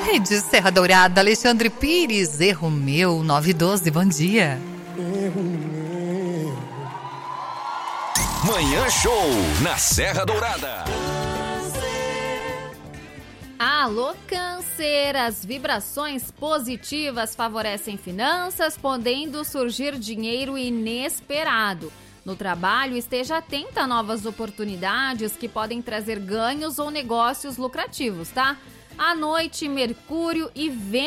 De Serra Dourada, Alexandre Pires, erro meu, 912, bom dia. Manhã Show, na Serra Dourada. Alô, Câncer! As vibrações positivas favorecem finanças, podendo surgir dinheiro inesperado. No trabalho, esteja atenta a novas oportunidades que podem trazer ganhos ou negócios lucrativos, tá? À noite, Mercúrio e Vênus